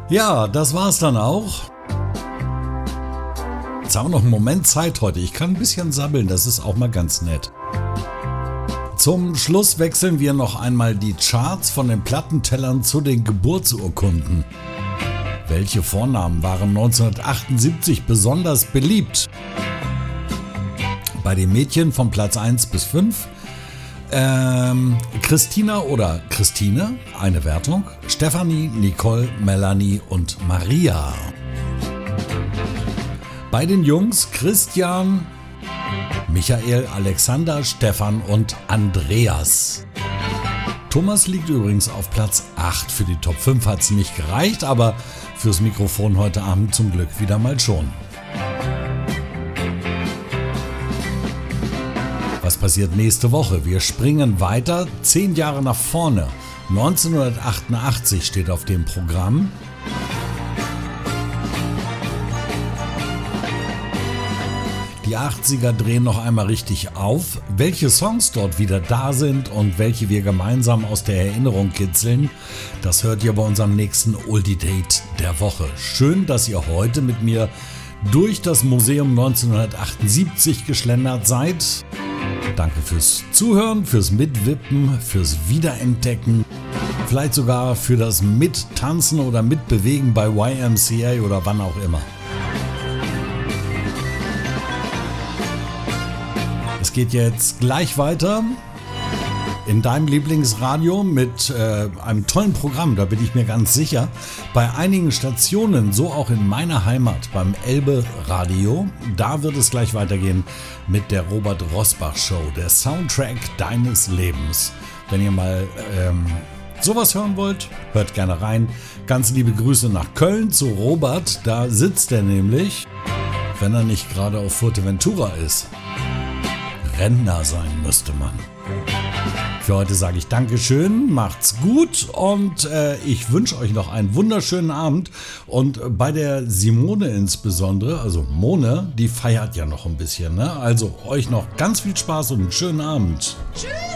Ja, das war's dann auch. Jetzt haben wir noch einen Moment Zeit heute. Ich kann ein bisschen sabbeln, das ist auch mal ganz nett. Zum Schluss wechseln wir noch einmal die Charts von den Plattentellern zu den Geburtsurkunden. Welche Vornamen waren 1978 besonders beliebt? Bei den Mädchen von Platz 1 bis 5. Christina oder Christine, eine Wertung. Stefanie, Nicole, Melanie und Maria. Bei den Jungs Christian, Michael, Alexander, Stefan und Andreas. Thomas liegt übrigens auf Platz 8. Für die Top 5 hat es nicht gereicht, aber fürs Mikrofon heute Abend zum Glück wieder mal schon. Was passiert nächste Woche? Wir springen weiter, 10 Jahre nach vorne. 1988 steht auf dem Programm. Die 80er drehen noch einmal richtig auf. Welche Songs dort wieder da sind und welche wir gemeinsam aus der Erinnerung kitzeln, das hört ihr bei unserem nächsten Oldie Date der Woche. Schön, dass ihr heute mit mir durch das Museum 1978 geschlendert seid. Danke fürs Zuhören, fürs Mitwippen, fürs Wiederentdecken, vielleicht sogar für das Mittanzen oder Mitbewegen bei YMCA oder wann auch immer. Es geht jetzt gleich weiter in deinem Lieblingsradio mit einem tollen Programm, da bin ich mir ganz sicher. Bei einigen Stationen, so auch in meiner Heimat, beim Elbe Radio, da wird es gleich weitergehen mit der Robert Rosbach Show, der Soundtrack deines Lebens. Wenn ihr mal sowas hören wollt, hört gerne rein. Ganz liebe Grüße nach Köln zu Robert, da sitzt er nämlich, wenn er nicht gerade auf Fuerteventura ist. Rentner sein müsste man. Für heute sage ich Dankeschön, macht's gut und ich wünsche euch noch einen wunderschönen Abend. Und bei der Simone insbesondere, also Mone, die feiert ja noch ein bisschen, ne? Also euch noch ganz viel Spaß und einen schönen Abend. Tschüss!